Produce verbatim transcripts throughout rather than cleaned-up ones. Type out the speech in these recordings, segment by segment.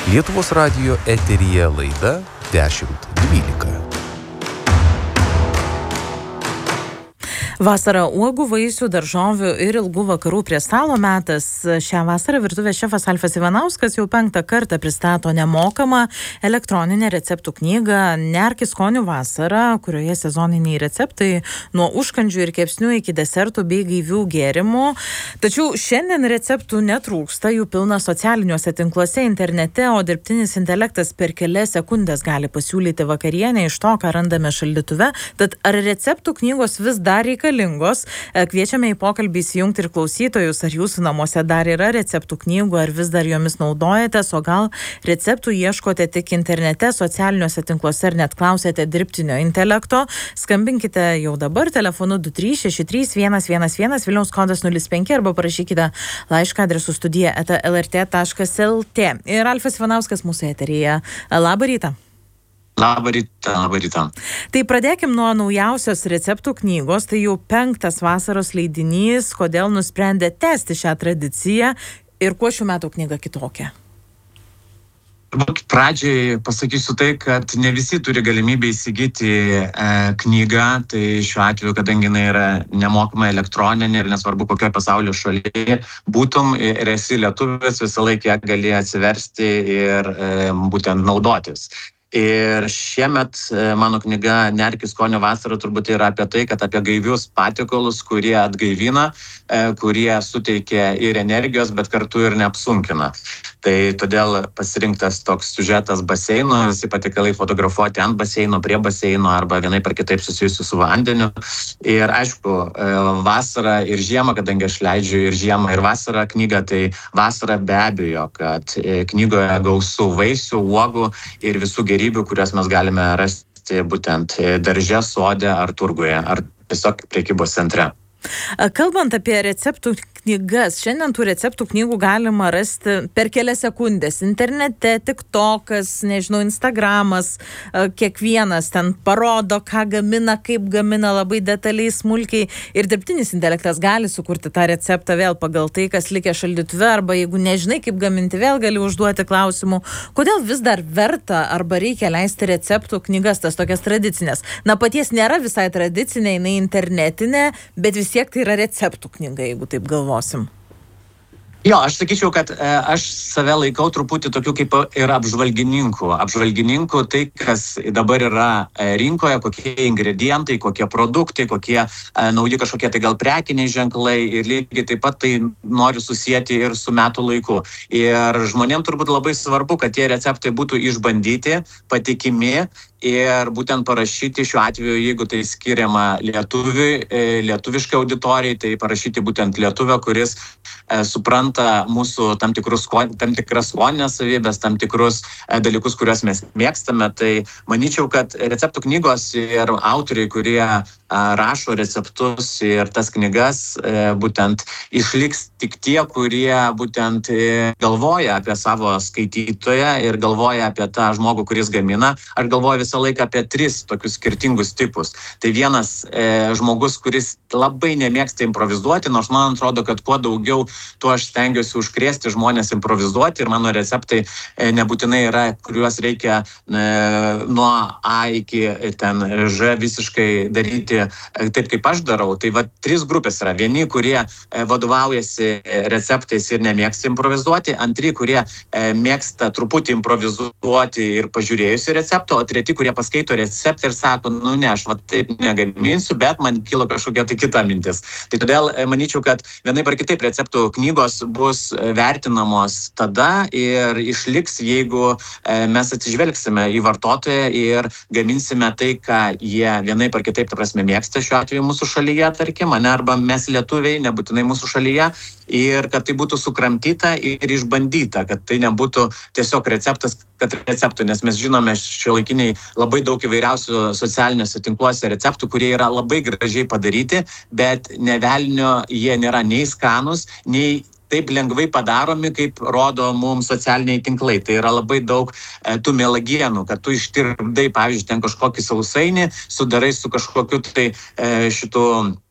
Lietuvos radijo eteryje laida dešimt dvylika. Vasara uogų, vaisių, daržovių ir ilgų vakarų prie stalo metas. Šią vasarą virtuvės šefas Alfas Ivanauskas jau penktą kartą pristato nemokamą elektroninę receptų knygą Nerk į skonių vasarą, kurioje sezoniniai receptai nuo užkandžių ir kepsnių iki desertų bei gaivių gėrimų. Tačiau šiandien receptų netrūksta, jų pilna socialiniuose tinkluose, internete, o dirbtinis intelektas per kelias sekundės gali pasiūlyti vakarienę iš to, ką randame šaldytuve. Tad ar receptų knygos vis dar reikia? Kviečiame į pokalbį įsijungti ir klausytojus, ar jūsų namuose dar yra receptų knygų, ar vis dar jomis naudojatės, o gal receptų ieškote tik internete, socialiniuose tinkluose ir net klausėte dirbtinio intelekto. Skambinkite jau dabar telefonu du trys šeši trys vienas vienas vienas, Vilniaus kodas nulis penki, arba parašykite laišką adresu studija eta lrt taškas lt. Ir Alfas Ivanauskas mūsų eteryje. Labą rytą. Labą rytą, labą rytą. Tai pradėkim nuo naujausios receptų knygos, tai jau penktas vasaros leidinys. Kodėl nusprendė tęsti šią tradiciją ir kuo šių metų knyga kitokia? Pradžiai pasakysiu tai, kad ne visi turi galimybę įsigyti e, knygą, tai šiuo atveju, kadangi jinai yra nemokama elektroninė ir nesvarbu kokioje pasaulio šalyje būtum ir esi lietuvis, visą laiką gali atsiversti ir e, būtent naudotis. Ir šiemet mano knyga Nerk į skonių vasarą turbūt yra apie tai, kad apie gaivius patiekalus, kurie atgaivina, kurie suteikia ir energijos, bet kartu ir neapsunkina. Tai todėl pasirinktas toks siužetas baseino, visi patiekalai fotografuoti ant baseino, prie baseino arba vienaip ar kitaip susijusiu su vandeniu. Ir aišku, vasara ir žiema, kadangi aš leidžiu ir žiemą ir vasarą knygą, tai vasara be abejo, kad knygoje gausu vaisių, uogų ir visų gerybių, kurias mes galime rasti būtent darže, sode ar turguje, ar tiesiog prekybos centre. Kalbant apie receptų knygas, šiandien tų receptų knygų galima rasti per kelias sekundės. Internete, TikTokas, nežinau, Instagramas, kiekvienas ten parodo, ką gamina, kaip gamina labai detaliai, smulkiai. Ir dirbtinis intelektas gali sukurti tą receptą vėl pagal tai, kas likę šaldytuve, arba jeigu nežinai, kaip gaminti, vėl gali užduoti klausimų. Kodėl vis dar verta arba reikia leisti receptų knygas, tas tokias tradicinės? Na, paties nėra visai tradicinė, jinai internetinė, bet vis tiek tai yra receptų knyga, jeigu taip galvosim. Jo, aš sakyčiau, kad e, aš save laikau truputį tokiu kaip ir apžvalgininku. Apžvalgininku tai, kas dabar yra rinkoje, kokie ingredientai, kokie produktai, kokie e, nauji kažkokie tai gal prekiniai ženklai ir lygiai taip pat tai noriu susijęti ir su metų laiku. Ir žmonėm turbūt labai svarbu, kad tie receptai būtų išbandyti, patikimi ir būtent parašyti šiuo atveju, jeigu tai skiriama lietuviui, lietuviškai auditorijai, tai parašyti būtent lietuvio, kuris e, supranta mūsų tam, tikrus, tam tikras skoninės savybės, tam tikrus e, dalykus, kuriuos mes mėgstame. Tai manyčiau, kad receptų knygos ir autoriai, kurie e, rašo receptus ir tas knygas, e, būtent išliks tik tie, kurie būtent e, galvoja apie savo skaitytoją ir galvoja apie tą žmogų, kuris gamina. Aš galvoju visą laiką apie tris tokius skirtingus tipus. Tai vienas e, žmogus, kuris labai nemėgsta improvizuoti, nors man atrodo, kad kuo daugiau, tuo aš stengiuosi užkrėsti žmonės improvizuoti ir mano receptai e, nebūtinai yra, kuriuos reikia e, nuo A iki ten Ž visiškai daryti e, taip, kaip aš darau. Tai va, trys grupės yra. Vieni, kurie e, vadovaujasi receptais ir nemėgsta improvizuoti, antri, kurie e, mėgsta truputį improvizuoti ir pažiūrėjusi receptą, o treti, kurie paskaito receptą ir sako, nu ne, aš va taip negaminsiu, bet man kilo kažkokia tai kita mintis. Tai todėl manyčiau, kad vienaip ar kitaip receptų knygos bus vertinamos tada ir išliks, jeigu mes atsižvelgsime į vartotoją ir gaminsime tai, ką jie vienaip ar kitaip, ta prasme, mėgsta šiuo atveju mūsų šalyje, tarkim, ne, arba mes lietuviai, nebūtinai mūsų šalyje, ir kad tai būtų sukramtyta ir išbandyta, kad tai nebūtų tiesiog receptas, kad receptų, nes mes žinome šiuolaikiniai labai daug įvairiausių socialiniuose tinkluose receptų, kurie yra labai gražiai padaryti, bet ne velnio jie nėra nei skanus, nei taip lengvai padaromi, kaip rodo mums socialiniai tinklai. Tai yra labai daug e, tų melagienų, kad tu ištirpdai, pavyzdžiui, ten kažkokį sausainį, sudarai su kažkokiu tai e, šitų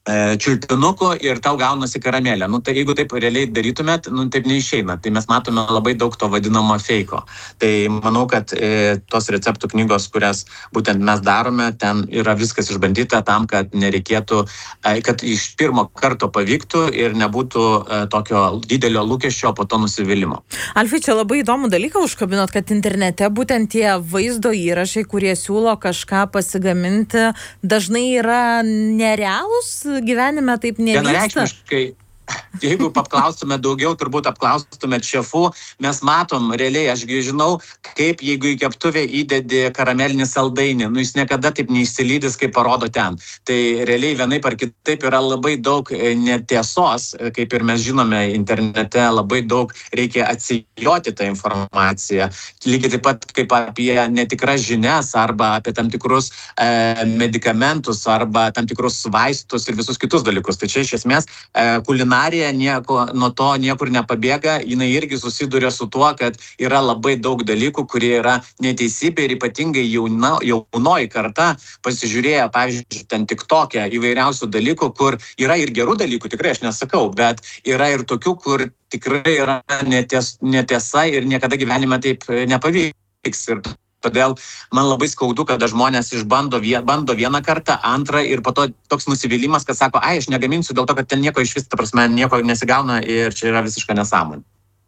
čiulpinukų ir tau gaunasi karamelė. Nu, tai jeigu taip realiai darytumėt, nu, taip neišeina. Tai mes matome labai daug to vadinamo feiko. Tai manau, kad e, tos receptų knygos, kurias būtent mes darome, ten yra viskas išbandyta tam, kad nereikėtų, e, kad iš pirmo karto pavyktų ir nebūtų e, tokio didelio lūkesčio, po to nusivylimo. Alfai, čia labai įdomų dalyką užkabinot, kad internete būtent tie vaizdo įrašai, kurie siūlo kažką pasigaminti, dažnai yra nerealūs. Gyvenime taip nevyksta. Vienareikšmiškai, jeigu paklaustume daugiau, turbūt apklaustumėt šefų, mes matom realiai, ašgi žinau, kaip jeigu į keptuvę įdedi karamelinį saldainį, nu jis niekada taip neišsilydys, kaip parodo ten. Tai realiai vienaip ar kitaip yra labai daug netiesos, kaip ir mes žinome internete, labai daug reikia atsijoti tą informaciją. Lygiai taip pat kaip apie netikras žinias arba apie tam tikrus e, medikamentus arba tam tikrus vaistus ir visus kitus dalykus. Tai čia iš esmės e, kulinarija nieko, nuo to niekur nepabėga, jinai irgi susiduria su tuo, kad yra labai daug dalykų, kurie yra neteisybė ir ypatingai jauna, jaunoji karta pasižiūrėję, pavyzdžiui, ten TikTok'e įvairiausių dalykų, kur yra ir gerų dalykų, tikrai aš nesakau, bet yra ir tokių, kur tikrai yra neties, netiesa ir niekada gyvenime taip nepavyks. Ir todėl man labai skaudu, kada žmonės išbando bando vieną kartą, antrą ir po to toks nusivylimas, kad sako, ai, aš negaminsiu dėl to, kad ten nieko iš vis, ta prasme, nieko nesigauna ir čia yra visiška nesąmonė.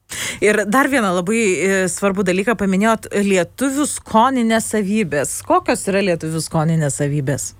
Ir dar vieną labai svarbų dalyką paminėjot, lietuvių skoninės savybės. Kokios yra lietuvių skoninės savybės?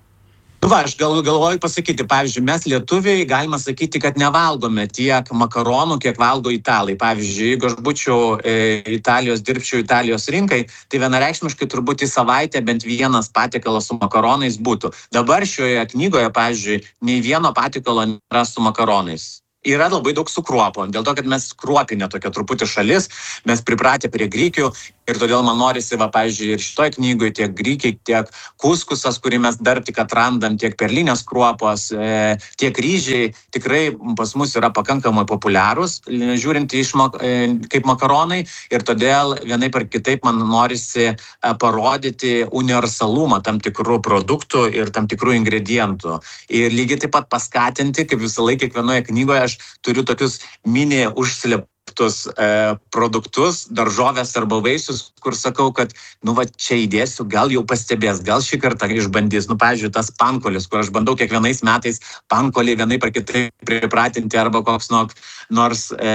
Nu va, aš gal, galvoju pasakyti, pavyzdžiui, mes lietuviai galima sakyti, kad nevalgome tiek makaronų, kiek valgo italai. Pavyzdžiui, jeigu aš būčiau e, Italijos, dirbčiau Italijos rinkai, tai vienareikšmiškai turbūt į savaitę bent vienas patiekalas su makaronais būtų. Dabar šioje knygoje, pavyzdžiui, nei vieno patiekalo nėra su makaronais. Yra labai daug su kruopom, dėl to, kad mes kruopinė tokia truputį šalis, mes pripratę prie grikių ir todėl man norisi, va, pavyzdžiui, ir šitoj knygoje tiek grikiai, tiek kuskusas, kurį mes dar tik atrandam, tiek perlinės kruopos, e, tiek ryžiai, tikrai pas mus yra pakankamai populiarūs, žiūrint iš mak, e, kaip makaronai ir todėl vienaip ar kitaip man norisi e, parodyti universalumą tam tikrų produktų ir tam tikrų ingredientų. Ir lygiai taip pat paskatinti, kaip visą laiką kiekvienoje knygoje aš turiu tokius mini užslėptus e, produktus, daržovės arba vaisius, kur sakau, kad, nu va, čia įdėsiu, gal jau pastebės, gal šį kartą išbandys. Nu, pavyzdžiui, tas pankolis, kur aš bandau kiekvienais metais pankolį vienaip ar kitaip pripratinti arba koks nors e,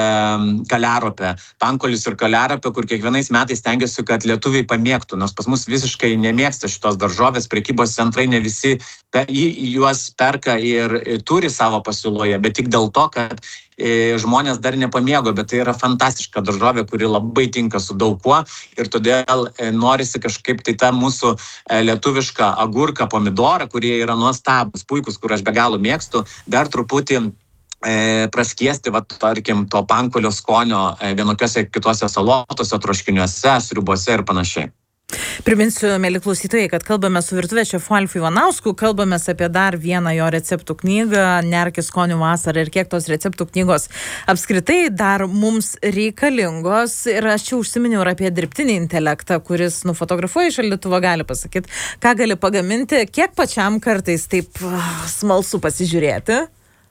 kaliaropė. Pankolis ir kaliaropė, kur kiekvienais metais stengiuosi, kad lietuviai pamėgtų, nors pas mus visiškai nemėgsta šitos daržovės, prekybos centrai ne visi pe, juos perka ir, ir turi savo pasiūloje, bet tik dėl to, kad e, žmonės dar nepamėgo, bet tai yra fantastiška daržovė, kuri labai tinka su daug kuo ir todėl e, norisi kažkaip tai tą mūsų e, lietuvišką agurką, pomidorą, kurie yra nuostabus, puikus, kur aš be galo mėgstu, dar truputį e, praskiesti, va, tarkim, to pankolio skonio e, vienokiuose kitose salotose, troškiniuose, sriubose ir panašiai. Priminsiu, mėly klausytojai, kad kalbame su virtuvės šefu Alfiu Ivanausku, kalbamės apie dar vieną jo receptų knygą, Nerki skonių vasarą ir kiek tos receptų knygos apskritai dar mums reikalingos. Ir aš čia užsiminiau ir apie dirbtinį intelektą, kuris nufotografuoja iš šaldytuvo, gali pasakyti, ką gali pagaminti, kiek pačiam kartais taip smalsu pasižiūrėti.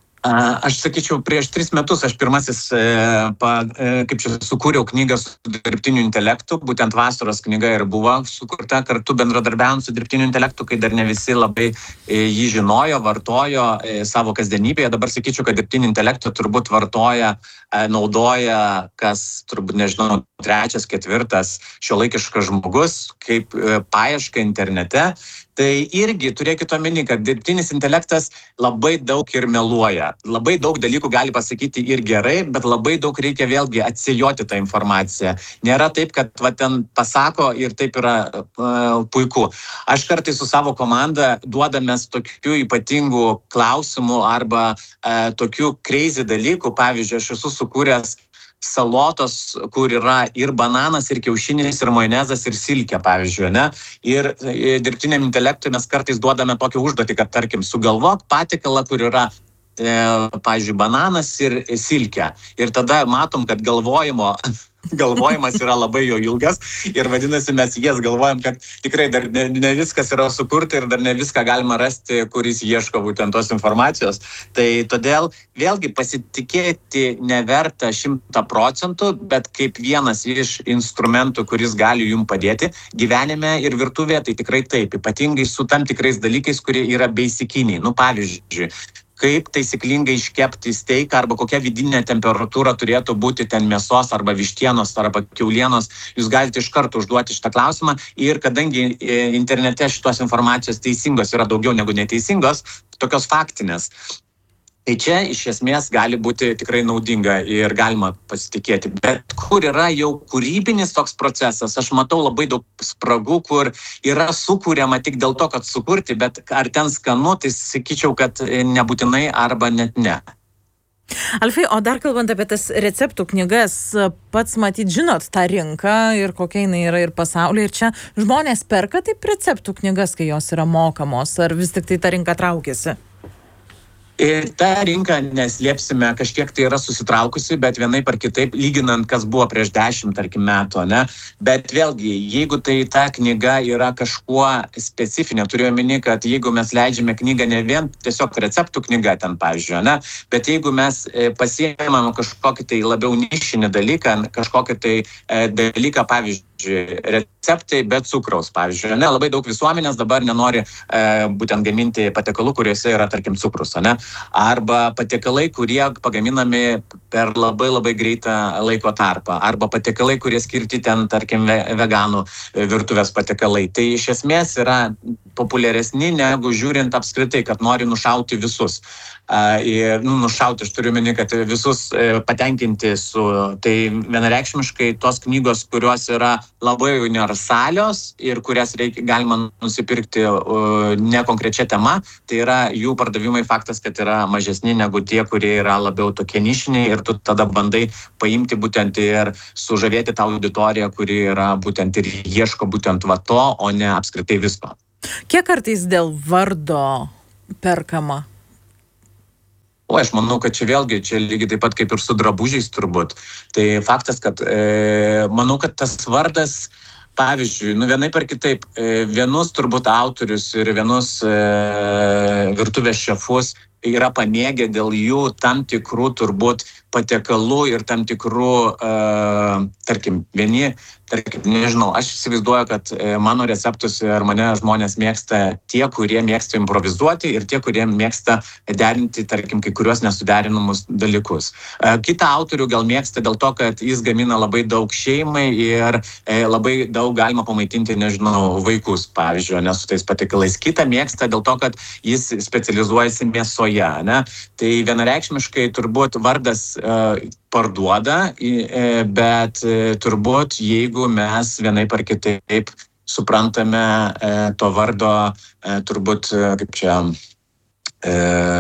Aš sakyčiau, prieš tris metus aš pirmasis, e, pa, e, kaip čia, sukūriau knygą su dirbtiniu intelektu, būtent vasaros knyga ir buvo sukurta kartu bendradarbiaujant su dirbtiniu intelektu, kai dar ne visi labai e, jį žinojo, vartojo e, savo kasdienybėje. Dabar sakyčiau, kad dirbtinį intelektą turbūt vartoja, e, naudoja, kas turbūt, nežinau, trečias, ketvirtas šiuolaikiškas žmogus, kaip e, paieška internete. Tai irgi turėkite omeny, kad dirbtinis intelektas labai daug ir meluoja. Labai daug dalykų gali pasakyti ir gerai, bet labai daug reikia vėlgi atsijoti tą informaciją. Nėra taip, kad va, ten pasako ir taip yra uh, puiku. Aš kartais su savo komanda duodamės tokių ypatingų klausimų arba uh, tokių crazy dalykų. Pavyzdžiui, aš esu sukūręs salotos, kur yra ir bananas, ir kiaušinis, ir majonezas, ir silkė, pavyzdžiui, ne? Ir dirbtiniam intelektui mes kartais duodame tokią užduotį, kad, tarkim, sugalvok patiekalą, kur yra, e, pavyzdžiui, bananas ir silkė. Ir tada matom, kad galvojimo galvojimas yra labai jo ilgas ir vadinasi, mes jas galvojam, kad tikrai dar ne, ne viskas yra sukurta ir dar ne viską galima rasti, kuris ieško būtent tos informacijos. Tai todėl vėlgi pasitikėti neverta šimtą procentų, bet kaip vienas iš instrumentų, kuris gali jums padėti gyvenime ir virtuvėje, tai tikrai taip, ypatingai su tam tikrais dalykais, kurie yra beisikiniai. Nu, pavyzdžiui, kaip taisyklingai iškepti steiką arba kokia vidinė temperatūra turėtų būti ten mėsos arba vištienos arba kiaulienos, jūs galite iš karto užduoti šitą klausimą ir kadangi internete šitos informacijos teisingos yra daugiau negu neteisingos, tokios faktinės, tai čia iš esmės gali būti tikrai naudinga ir galima pasitikėti. Bet kur yra jau kūrybinis toks procesas, aš matau labai daug spragų, kur yra sukūriama tik dėl to, kad sukurti, bet ar ten skanu, tai sakyčiau, kad nebūtinai arba net ne. Alfai, o dar kalbant apie tas receptų knygas, pats matyt žinot tą rinką ir kokia jinai yra ir pasaulyje. Ir čia žmonės perka taip receptų knygas, kai jos yra mokamos, ar vis tik tai ta rinka traukiasi? Ir ta rinka, neslėpsime, kažkiek tai yra susitraukusi, bet vienaip ar kitaip, lyginant, kas buvo prieš dešimt, tarkim, metų, ne? Bet vėlgi, jeigu tai ta knyga yra kažkuo specifinė, turiu omeny, kad jeigu mes leidžiame knygą ne vien tiesiog receptų knyga ten, pavyzdžiui, ne? Bet jeigu mes pasiėmame kažkokį tai labiau nišinį dalyką, kažkokį tai dalyką, pavyzdžiui, receptai be cukraus, pavyzdžiui, ne? Labai daug visuomenės dabar nenori e, būtent gaminti patiekalų, kuriuose yra, tarkim, cukrus, ne? Arba patiekalai, kurie pagaminami per labai labai greitą laiko tarpą, arba patiekalai, kurie skirti ten, tarkim, veganų virtuvės patiekalai. Tai iš esmės yra populiaresni negu žiūrint apskritai, kad nori nušauti visus. Uh, ir nu, nušauti, aš turiu meni, kad visus uh, patenkinti su, tai vienareikšmiškai tos knygos, kurios yra labai universalios ir kurias reikia, galima nusipirkti uh, ne konkrečia tema, tai yra jų pardavimai faktas, kad yra mažesni negu tie, kurie yra labiau tokie nišiniai ir tu tada bandai paimti būtent ir sužavėti tą auditoriją, kuri yra būtent ir ieško būtent va to, o ne apskritai visko. Kiek kartais dėl vardo perkama? O aš manau, kad čia vėlgi, čia lygiai taip pat kaip ir su drabužiais turbūt. Tai faktas, kad e, manau, kad tas vardas, pavyzdžiui, nu vienaip ar kitaip, e, vienus turbūt autorius ir vienus e, virtuvės šefus yra pamėgę dėl jų tam tikrų turbūt patiekalų ir tam tikrų, e, tarkim, vieni, tarkim, nežinau, aš įsivaizduoju, kad mano receptus ir mane žmonės mėgsta tie, kurie mėgsta improvizuoti ir tie, kurie mėgsta derinti, tarkim, kai kuriuos nesuderinamus dalykus. E, kitą autorių gal mėgsta dėl to, kad jis gamina labai daug šeimai ir e, labai daug galima pamaitinti, nežinau, vaikus, pavyzdžiui, ne su tais patiekalais. Kitą mėgsta dėl to, kad jis specializuojasi mėsoje. Ne? Tai vienareikšmiškai turbūt vardas e, parduoda, e, bet e, turbūt jeigu mes vienaip ar kitaip suprantame e, to vardo, e, turbūt, e, kaip čia, e,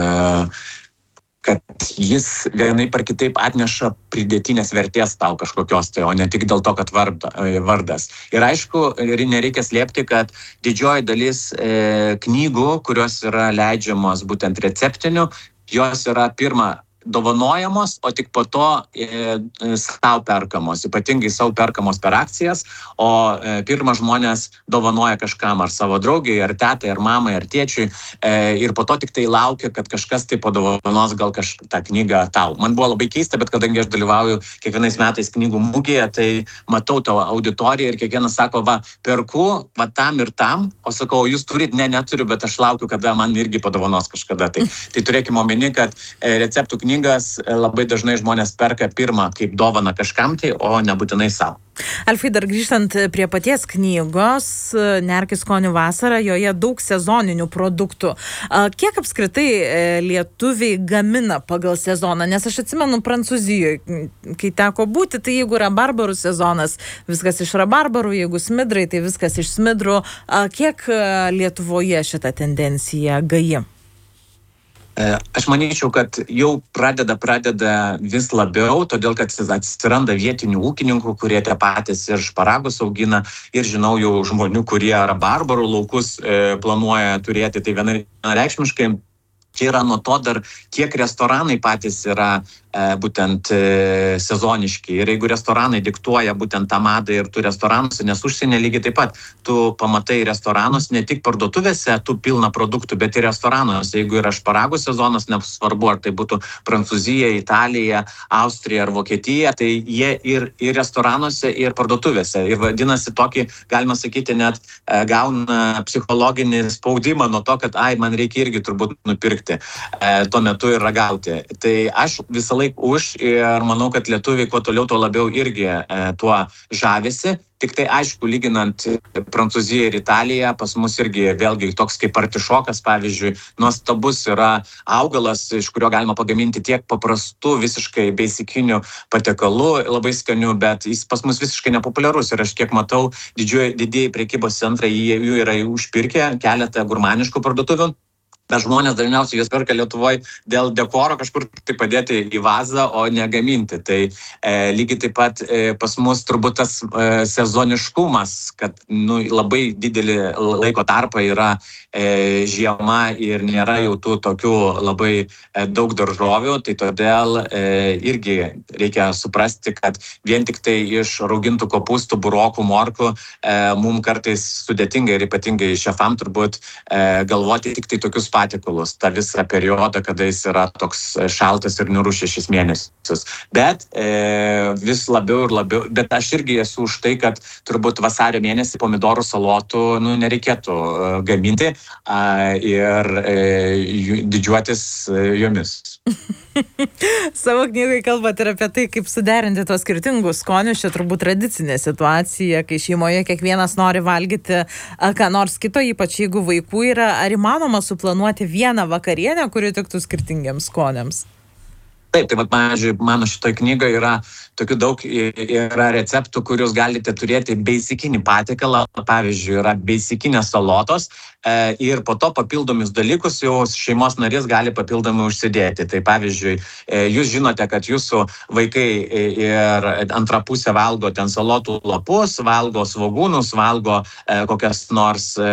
kad jis vienaip ar kitaip atneša pridėtinės vertės tau kažkokios, tai, o ne tik dėl to, kad varda, vardas. Ir aišku, nereikia slėpti, kad didžioji dalis e, knygų, kurios yra leidžiamos būtent receptinių, jos yra pirma dovanojamos, o tik po to e, savo perkamos, ypatingai savo perkamos per akcijas, o e, pirmą žmonės dovanoja kažkam, ar savo draugiai, ar tetai, ar mamai, ar tėčiui, e, ir po to tik tai laukia, kad kažkas tai padovanos gal kažką knygą tau. Man buvo labai keista, bet kadangi aš dalyvauju kiekvienais metais knygų mugėje, tai matau tavo auditoriją ir kiekvienas sako, va, perku, va tam ir tam, o sakau, jūs turit, ne, neturiu, bet aš laukiu, kada man irgi padovanos kažkada. Tai, tai turėkime omeny, kad e, receptų knygas labai dažnai žmonės perka pirmą kaip dovaną kažkam tai, o nebūtinai savo. Alfai, dar grįžtant prie paties knygos, Nerk į skonių vasarą, joje daug sezoninių produktų. Kiek apskritai lietuviai gamina pagal sezoną? Nes aš atsimenu Prancūzijoje, kai teko būti, tai jeigu rabarbarų sezonas, viskas iš rabarbarų, jeigu smidrai, tai viskas iš smidrų. Kiek Lietuvoje šita tendencija gaji? Aš manyčiau, kad jau pradeda, pradeda vis labiau, todėl kad atsiranda vietinių ūkininkų, kurie tie patys ir šparagus augina, ir žinau jau žmonių, kurie rabarbarų laukus e, planuoja turėti. Tai vienareikšmiškai čia yra nuo to dar, kiek restoranai patys yra būtent sezoniški. Ir jeigu restoranai diktuoja būtent tą madą ir tu restoranus, nes užsienė lygiai taip pat, tu pamatai restoranus ne tik parduotuvėse, tu pilna produktų, bet ir restoranuose. Jeigu yra šparagų sezonas, nesvarbu, ar tai būtų Prancūzija, Italija, Austrija ar Vokietija, tai jie ir, ir restoranuose, ir parduotuvėse. Ir vadinasi, tokį, galima sakyti, net gauna psichologinį spaudimą nuo to, kad ai, man reikia irgi turbūt nupirkti e, tuo metu ir ragauti. Tai aš visą laiką už ir manau, kad lietuviai kuo toliau, tuo labiau irgi e, tuo žavisi. Tik tai aišku, lyginant Prancūziją ir Italiją, pas mus irgi vėlgi toks kaip artišokas, pavyzdžiui, nuostabus yra augalas, iš kurio galima pagaminti tiek paprastų, visiškai basicinių patiekalų, labai skanių, bet jis pas mus visiškai nepopuliarus. Ir aš kiek matau, didžiuoji, didieji prekybos centrai, jų yra užpirkę keletą gurmaniškų parduotuvių. Bet žmonės dažniausiai jas perka Lietuvoje dėl dekoro kažkur tai padėti į vazą, o ne gaminti. Tai e, lygiai taip pat e, pas mus turbūt tas e, sezoniškumas, kad nu, labai didelį laiko tarpą yra e, žiema ir nėra jau tų tokių labai e, daug daržovių, tai todėl e, irgi reikia suprasti, kad vien tik tai iš raugintų kopūstų, burokų, morkų e, mums kartais sudėtinga ir ypatingai šefam turbūt e, galvoti tik tai tokius patikalus, tą visą periodą, kada jis yra toks šaltas ir niūrus šešis mėnesius. Bet e, vis labiau ir labiau, bet aš irgi esu už tai, kad turbūt vasario mėnesį pomidorų salotų nu, nereikėtų e, gaminti a, ir e, didžiuotis e, jomis. Savo knygai kalbate ir apie tai, kaip suderinti tos skirtingus skonius. Čia turbūt tradicinė situacija, kai šeimoje kiekvienas nori valgyti ką nors kito, ypač jeigu vaikų yra. Ar įmanoma suplanuoti vieną vakarienę, kuri tiktų skirtingiems skoniams? Taip, tai vat, pavyzdžiui, mano šitoj knygoje yra tokių daug yra receptų, kuriuos galite turėti beisikinį patiekalą. Pavyzdžiui, yra beisikinės salotos e, ir po to papildomis dalykus jau šeimos narys gali papildomai užsidėti. Tai pavyzdžiui, e, jūs žinote, kad jūsų vaikai ir antra pusė valgo ten salotų lapus, valgo svogūnus, valgo e, kokias nors e,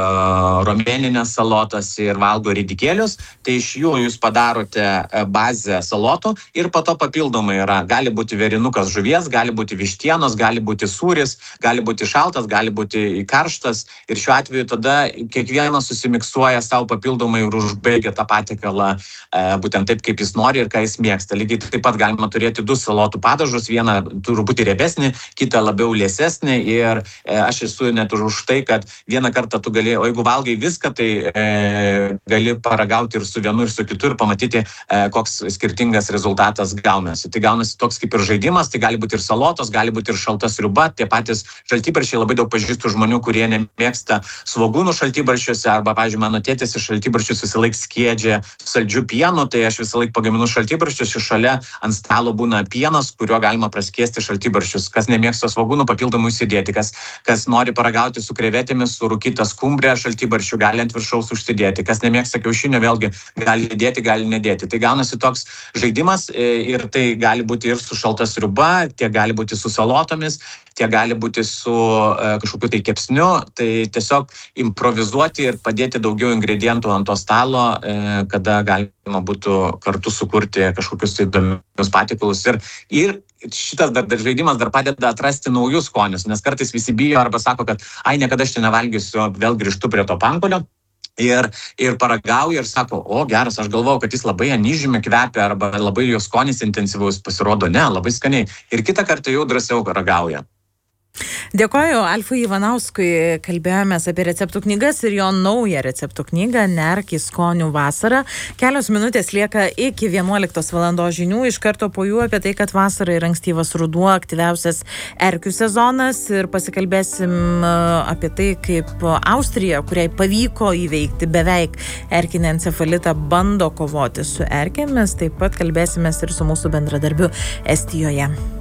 romėninės salotas ir valgo ridikėlius. Tai iš jų jūs padarote bazę salotų ir po to papildomai yra, gali būti verinukas žuvies, gali būti vištienos, gali būti sūris, gali būti šaltas, gali būti karštas ir šiuo atveju tada kiekvienas susimiksuoja savo papildomai ir užbaigia tą patiekalą e, būtent taip, kaip jis nori ir ką jis mėgsta. Lygiai taip pat galima turėti du salotų padažus, vieną truputį riebesnį, kitą labiau liesesnį ir e, aš esu net už tai, kad vieną kartą tu gali, o jeigu valgai viską, tai e, gali paragauti ir su vienu, ir su kitu ir pamatyti, e, koks skirtingas rezultatas gaunasi. Tai gaunasi toks kaip ir žaidimas, tai gali būti ir salotos, gali būti ir šalta sriuba, tie patys šaltibarščiai, labai daug pažįstų žmonių, kurie nemėgsta svogūnų šaltibarščiuose, arba, pavyzdžiui, mano tėtis iš šaltibarščius visą laiką skiedžia saldžių pienų, tai aš visą laiką pagaminu šaltibarščius ir šalia ant stalo būna pienas, kuriuo galima praskiesti šaltibarščius. Kas nemėgsta svogūnų, papildomai įsidėti, kas, kas nori paragauti su krevetėmis, su rūkyta skumbrė šaltibarščių, gali ant viršaus užsidėti, kas nemėgsta kiaušinio, vėlgi gali dėti, gali nedėti. Tai gaunasi toks žaidimas ir tai gali būti ir su šalta sriuba, tiek gali būti su salotomis, tiek gali būti su e, kažkokiu tai kepsniu, tai tiesiog improvizuoti ir padėti daugiau ingredientų ant to stalo, e, kada galima būtų kartu sukurti kažkokius tai įdomius patiekalus. Ir, ir šitas dar, dar žaidimas dar padeda atrasti naujus skonius, nes kartais visi bijo arba sako, kad ai, niekada aš čia nevalgysiu, vėl grįžtu prie to pankolio. Ir, ir paragauja ir sako, o geras, aš galvojau, kad jis labai anyžiumi kvepia arba labai jo skonis intensyvus, pasirodo, ne, labai skaniai. Ir kitą kartą jau drąsiau ragauja. Dėkoju Alfui Ivanauskui, kalbėjomės apie receptų knygas ir jo naują receptų knygą Nerk į skonių vasarą. Kelios minutės lieka iki vienuoliktos valandos žinių, iš karto po jų apie tai, kad vasara ir ankstyvas ruduo aktyviausias erkių sezonas ir pasikalbėsim apie tai, kaip Austrija, kuriai pavyko įveikti beveik erkinį encefalitą, bando kovoti su erkėmis. Taip pat kalbėsimės ir su mūsų bendradarbiu Estijoje.